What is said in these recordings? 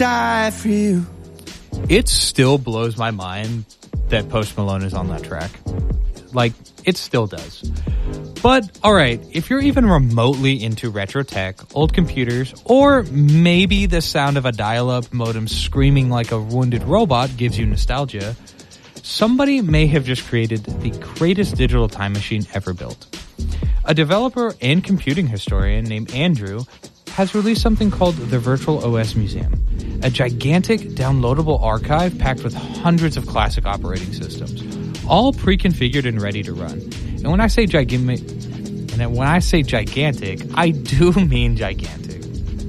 die for you. It still blows my mind that Post Malone is on that track. Like, it still does. But, alright, if you're even remotely into retro tech, old computers, or maybe the sound of a dial-up modem screaming like a wounded robot gives you nostalgia, somebody may have just created the greatest digital time machine ever built. A developer and computing historian named Andrew has released something called the Virtual OS Museum, a gigantic downloadable archive packed with hundreds of classic operating systems, all pre-configured and ready to run. And when I say gigantic, I do mean gigantic.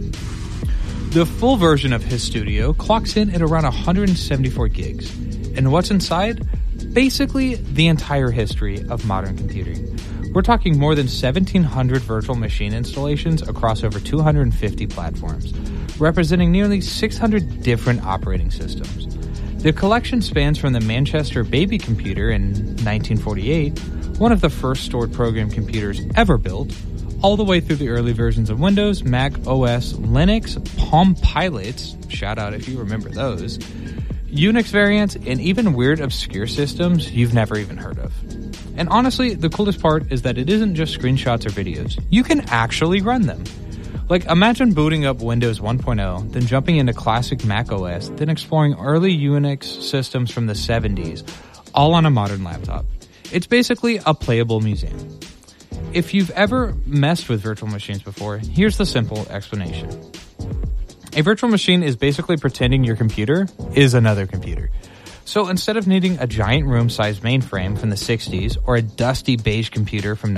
The full version of his studio clocks in at around 174 gigs. And what's inside? Basically the entire history of modern computing. We're talking more than 1,700 virtual machine installations across over 250 platforms, representing nearly 600 different operating systems. The collection spans from the Manchester Baby Computer in 1948, one of the first stored program computers ever built, all the way through the early versions of Windows, Mac OS, Linux, Palm Pilots, shout out if you remember those, Unix variants, and even weird obscure systems you've never even heard of. And honestly, the coolest part is that it isn't just screenshots or videos. You can actually run them. Like, imagine booting up Windows 1.0, then jumping into classic Mac OS, then exploring early Unix systems from the 70s, all on a modern laptop. It's basically a playable museum. If you've ever messed with virtual machines before, here's the simple explanation. A virtual machine is basically pretending your computer is another computer. So instead of needing a giant room-sized mainframe from the 60s or a dusty beige computer from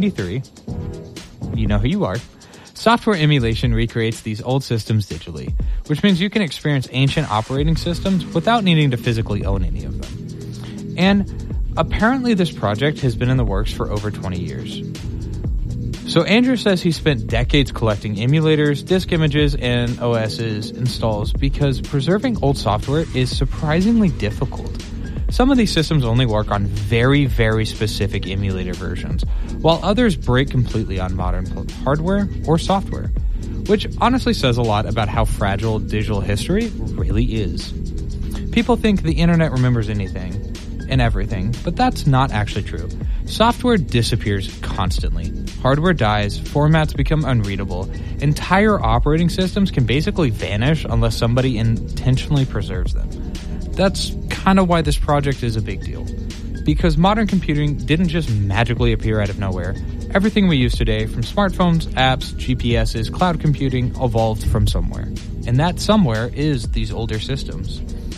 1993, you know who you are, software emulation recreates these old systems digitally, which means you can experience ancient operating systems without needing to physically own any of them. And apparently this project has been in the works for over 20 years. So Andrew says he spent decades collecting emulators, disk images, and OS's installs because preserving old software is surprisingly difficult. Some of these systems only work on very, very specific emulator versions, while others break completely on modern hardware or software, which honestly says a lot about how fragile digital history really is. People think the internet remembers anything and everything, but that's not actually true. Software disappears constantly. Hardware dies, formats become unreadable, entire operating systems can basically vanish unless somebody intentionally preserves them. That's kind of why this project is a big deal. Because modern computing didn't just magically appear out of nowhere. Everything we use today, from smartphones, apps, GPSs, cloud computing, evolved from somewhere. And that somewhere is these older systems.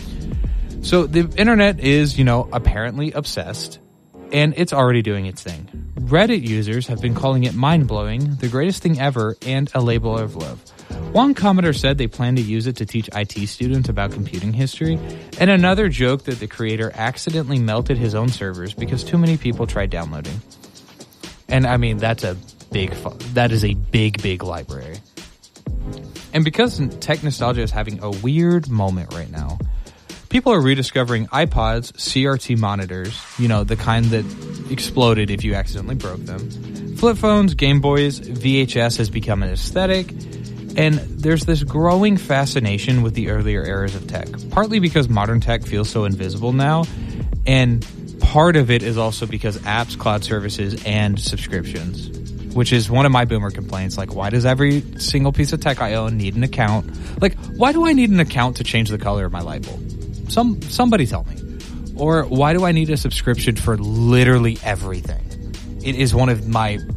So the internet is, apparently obsessed, and it's already doing its thing. Reddit users have been calling it mind-blowing, the greatest thing ever, and a labor of love. One commenter said they plan to use it to teach IT students about computing history, and another joked that the creator accidentally melted his own servers because too many people tried downloading. And I mean, that is a big library. And because tech nostalgia is having a weird moment right now, people are rediscovering iPods, CRT monitors, the kind that exploded if you accidentally broke them. Flip phones, Game Boys, VHS has become an aesthetic, and there's this growing fascination with the earlier eras of tech, partly because modern tech feels so invisible now, and part of it is also because apps, cloud services, and subscriptions, which is one of my boomer complaints. Like, why does every single piece of tech I own need an account? Like, why do I need an account to change the color of my light bulb? Somebody tell me. Or why do I need a subscription for literally everything? It is one of my